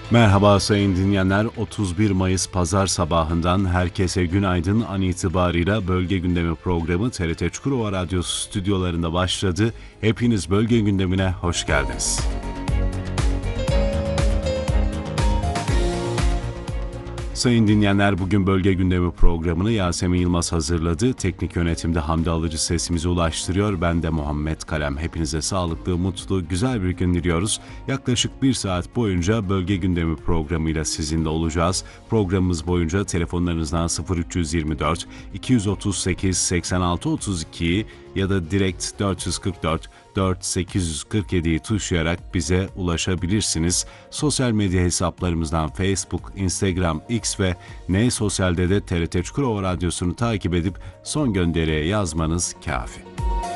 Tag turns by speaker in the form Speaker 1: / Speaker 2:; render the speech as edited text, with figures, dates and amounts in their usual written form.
Speaker 1: Merhaba sayın dinleyenler, 31 Mayıs Pazar sabahından herkese günaydın. An itibarıyla Bölge Gündemi programı TRT Çukurova Radyosu stüdyolarında başladı. Hepiniz Bölge Gündemi'ne hoş geldiniz. Sayın dinleyenler, bugün Bölge Gündemi programını Yasemin Yılmaz hazırladı. Teknik yönetimde Hamdi Alıcı sesimizi ulaştırıyor. Ben de Muhammed Kalem. Hepinize sağlıklı, mutlu, güzel bir gün diliyoruz. Yaklaşık bir saat boyunca Bölge Gündemi programıyla sizinle olacağız. Programımız boyunca telefonlarınızdan 0324 238 86 32'yi ya da direkt 444 4847'yi tuşlayarak bize ulaşabilirsiniz. Sosyal medya hesaplarımızdan Facebook, Instagram, X ve N Sosyal'de de TRT Çukurova Radyosu'nu takip edip son gönderiye yazmanız kafi.